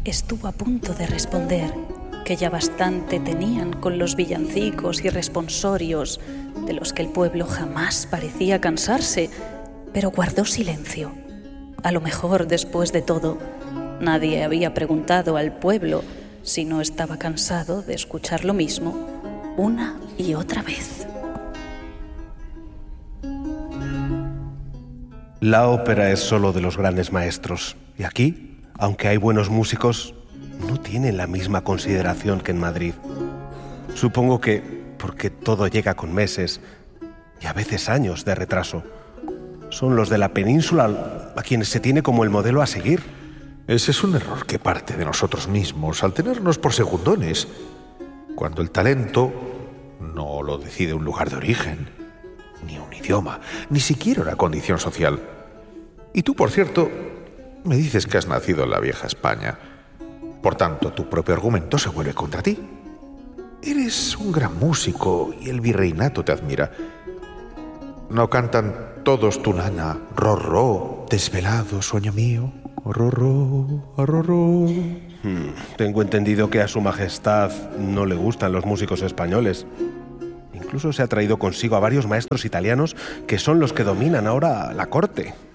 estuvo a punto de responder que ya bastante tenían con los villancicos y responsorios de los que el pueblo jamás parecía cansarse, pero guardó silencio. A lo mejor, después de todo, nadie había preguntado al pueblo si no estaba cansado de escuchar lo mismo una y otra vez. La ópera es solo de los grandes maestros. Y aquí, aunque hay buenos músicos, no tienen la misma consideración que en Madrid. Supongo que porque todo llega con meses y a veces años de retraso. Son los de la península a quienes se tiene como el modelo a seguir. Ese es un error que parte de nosotros mismos, al tenernos por segundones, cuando el talento no lo decide un lugar de origen, ni un idioma, ni siquiera una condición social. Y tú, por cierto, me dices que has nacido en la vieja España. Por tanto, tu propio argumento se vuelve contra ti. Eres un gran músico y el virreinato te admira. ¿No cantan todos tu nana, ro, desvelado sueño mío, ro? Tengo entendido que a su majestad no le gustan los músicos españoles. Incluso se ha traído consigo a varios maestros italianos que son los que dominan ahora la corte.